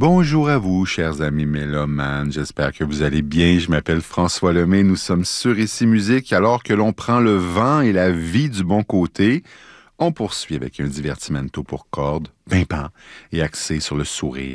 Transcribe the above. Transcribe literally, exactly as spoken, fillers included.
Bonjour à vous, chers amis mélomanes. J'espère que vous allez bien. Je m'appelle François Lemay. Nous sommes sur Ici Musique. Alors que l'on prend le vent et la vie du bon côté, on poursuit avec un divertimento pour cordes, pimpant et axé sur le sourire.